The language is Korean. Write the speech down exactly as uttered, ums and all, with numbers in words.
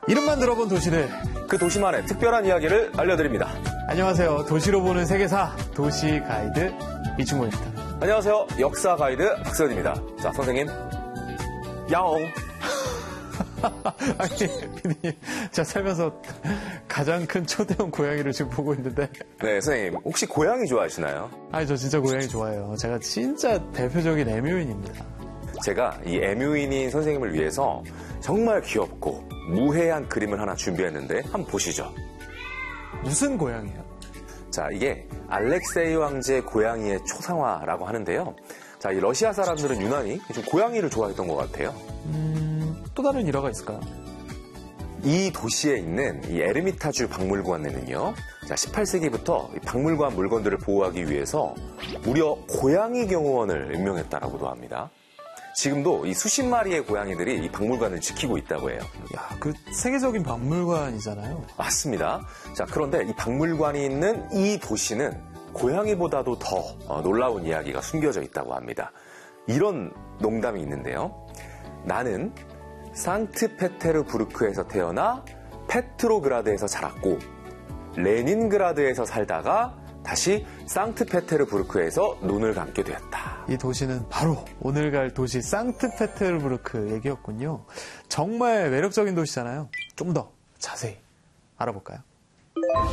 이름만 들어본 도시들, 그 도시만의 특별한 이야기를 알려드립니다. 안녕하세요. 도시로 보는 세계사 도시 가이드 이충곤입니다. 안녕하세요. 역사 가이드 박서연입니다. 자, 선생님, 야옹. 아니, 피디님, 제가 살면서 가장 큰 초대형 고양이를 지금 보고 있는데. 네, 선생님, 혹시 고양이 좋아하시나요? 아니, 저 진짜 고양이 좋아해요. 제가 진짜 대표적인 애묘인입니다. 제가 이 애묘인인 선생님을 위해서 정말 귀엽고 무해한 그림을 하나 준비했는데 한번 보시죠. 무슨 고양이요? 자, 이게 알렉세이 왕제의 고양이의 초상화라고 하는데요. 자, 이 러시아 사람들은 유난히 좀 고양이를 좋아했던 것 같아요. 음, 또 다른 일화가 있을까요? 이 도시에 있는 이 에르미타주 박물관에는요, 자, 십팔 세기부터 이 박물관 물건들을 보호하기 위해서 무려 고양이 경호원을 임명했다라고도 합니다. 지금도 이 수십 마리의 고양이들이 이 박물관을 지키고 있다고 해요. 야, 그 세계적인 박물관이잖아요. 맞습니다. 자, 그런데 이 박물관이 있는 이 도시는 고양이보다도 더 놀라운 이야기가 숨겨져 있다고 합니다. 이런 농담이 있는데요. 나는 상트페테르부르크에서 태어나 페트로그라드에서 자랐고 레닌그라드에서 살다가 다시 상트페테르부르크에서 눈을 감게 되었다. 이 도시는 바로 오늘 갈 도시 상트페테르부르크 얘기였군요. 정말 매력적인 도시잖아요. 좀 더 자세히 알아볼까요?